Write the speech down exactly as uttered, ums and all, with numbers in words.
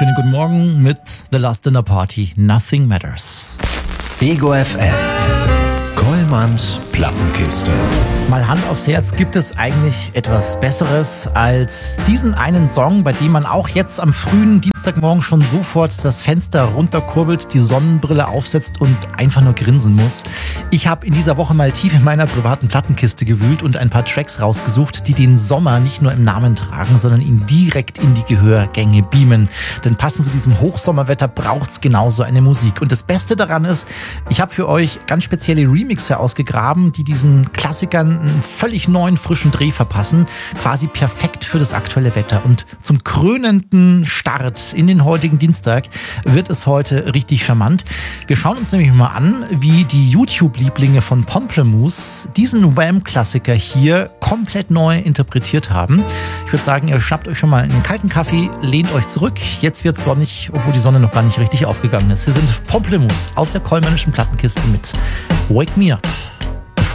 Schönen guten Morgen mit The Last Dinner Party. Nothing Matters. Ego F M. Kollmanns Plattenkiste. Mal Hand aufs Herz, gibt es eigentlich etwas Besseres als diesen einen Song, bei dem man auch jetzt am frühen Dienstagmorgen schon sofort das Fenster runterkurbelt, die Sonnenbrille aufsetzt und einfach nur grinsen muss? Ich habe in dieser Woche mal tief in meiner privaten Plattenkiste gewühlt und ein paar Tracks rausgesucht, die den Sommer nicht nur im Namen tragen, sondern ihn direkt in die Gehörgänge beamen. Denn passend zu diesem Hochsommerwetter braucht's genauso eine Musik. Und das Beste daran ist, ich habe für euch ganz spezielle Remixe ausgegraben, die diesen Klassikern einen völlig neuen, frischen Dreh verpassen. Quasi perfekt für das aktuelle Wetter. Und zum krönenden Start in den heutigen Dienstag wird es heute richtig charmant. Wir schauen uns nämlich mal an, wie die YouTube-Lieblinge von Pomplamoose diesen Wham-Klassiker hier komplett neu interpretiert haben. Ich würde sagen, ihr schnappt euch schon mal einen kalten Kaffee, lehnt euch zurück. Jetzt wird's sonnig, obwohl die Sonne noch gar nicht richtig aufgegangen ist. Hier sind Pomplamoose aus der kollmännischen Plattenkiste mit Wake Me Up.